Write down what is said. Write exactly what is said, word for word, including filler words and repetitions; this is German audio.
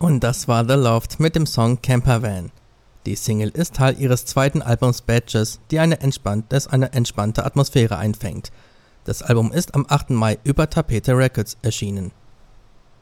Und das war The Loft mit dem Song Campervan. Die Single ist Teil ihres zweiten Albums Badges, die eine, entspannt, das eine entspannte Atmosphäre einfängt. Das Album ist am achten Mai über Tapete Records erschienen.